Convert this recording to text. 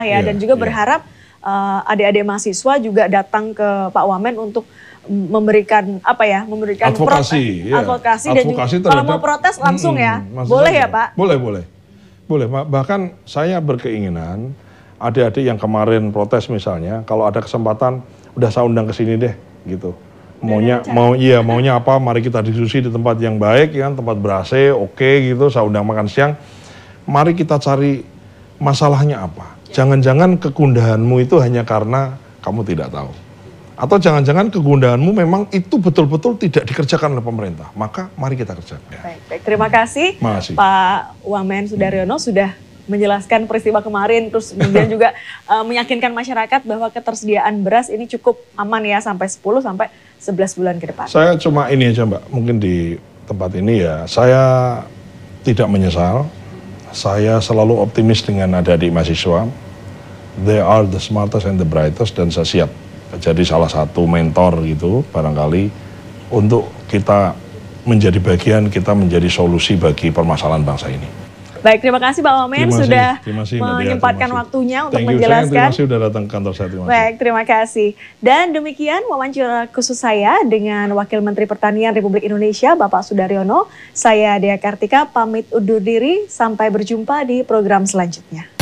ya, dan juga berharap adik-adik mahasiswa juga datang ke Pak Wamen untuk memberikan advokasi, dan juga kalau mau protes langsung ya, boleh ya Pak? Boleh. Bahkan saya berkeinginan adik-adik yang kemarin protes misalnya, kalau ada kesempatan udah saya undang ke sini deh, gitu. Maunya apa? Mari kita diskusi di tempat yang baik, ya, tempat ber-AC, oke, gitu. Saya undang makan siang. Mari kita cari masalahnya apa. Jangan-jangan kegundahanmu itu hanya karena kamu tidak tahu. Atau jangan-jangan kegundahanmu memang itu betul-betul tidak dikerjakan oleh pemerintah. Maka mari kita kerjakan. Baik. Terima kasih Pak Wamen Sudaryono sudah menjelaskan peristiwa kemarin, terus kemudian juga meyakinkan masyarakat bahwa ketersediaan beras ini cukup aman ya sampai 10 sampai 11 bulan ke depan. Saya cuma ini aja Mbak, mungkin di tempat ini ya, saya tidak menyesal. Saya selalu optimis dengan adik-adik mahasiswa. They are the smartest and the brightest, dan saya siap jadi salah satu mentor gitu barangkali untuk kita menjadi bagian, kita menjadi solusi bagi permasalahan bangsa ini. Baik, terima kasih Pak Wamen sudah menyempatkan waktunya untuk menjelaskan. Terima kasih sudah datang ke kantor saya. Baik, terima kasih. Dan demikian wawancara khusus saya dengan Wakil Menteri Pertanian Republik Indonesia Bapak Sudaryono. Saya Dea Kartika pamit undur diri, sampai berjumpa di program selanjutnya.